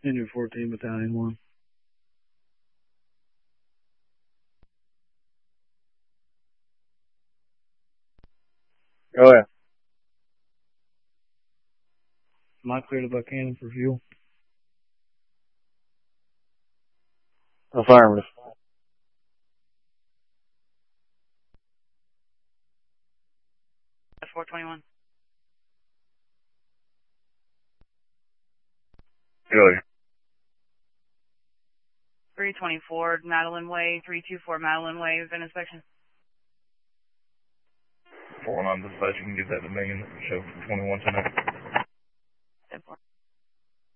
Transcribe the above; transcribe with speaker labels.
Speaker 1: Indian 14 Battalion 1.
Speaker 2: Oh, yeah.
Speaker 1: Am I clear to Buchanan for fuel?
Speaker 2: Affirmative.
Speaker 3: That's 421.
Speaker 2: Failure.
Speaker 3: 324 Madeline Way, 324 Madeline Way, we've been inspection.
Speaker 2: 419 dispatch, you can give that to me and show 21 tonight.
Speaker 3: 10-4.